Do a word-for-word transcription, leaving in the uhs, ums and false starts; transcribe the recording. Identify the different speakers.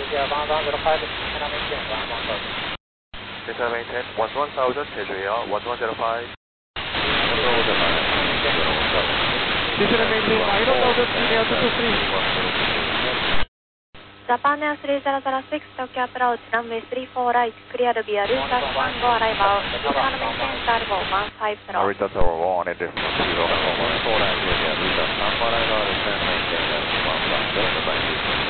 Speaker 1: India one one zero five, China maintain one one thousand.
Speaker 2: China maintain one one thousand, Jeju one one zero five.
Speaker 3: China maintain nine thousand, India two two three.
Speaker 4: Japan Air three zero zero six, Tokyo approach, runway three four right, clear via Ruta one go arrival, China maintain Cargo one five zero.
Speaker 2: Narita Tower one, and different zero, one four nine, Ruta one arrival, China maintain one five zero, goodbye.